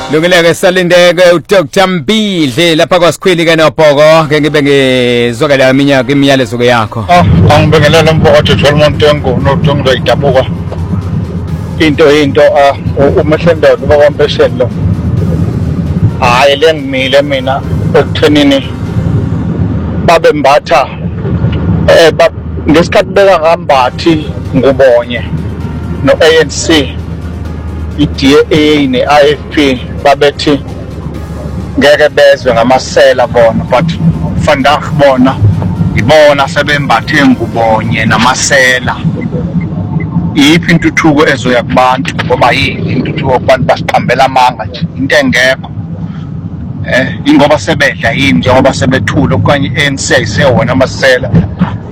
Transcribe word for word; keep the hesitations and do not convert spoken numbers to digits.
Lungileke salindeke uDoctor Mbidle lapha kwaSikhwili ke noBhoko ke ngibe ngizokela iminyaka imiyalezo ke yakho. Ah, angibingelela umbokotho Jolmontengo noDongdo idabuka. Into into ah uMahlendoda bakwaMpesheni lo. Hayi lengimile mina ekuthenini babe mbatha eh ngesikhathi beka ngambathi ngubonye no A N C i-D A ne-I F P babethi ngeke bezwe ngamasela bona but fandak bona ibona sebembathe ngubonye namasela. Iphi intuthuko ezoya kubantu ngoba yini intuthuko kubantu basiqhambela amanga nje into engekho eh ingoba sebedla yini njengoba sebethula okanye i-A N C ayisewona amasela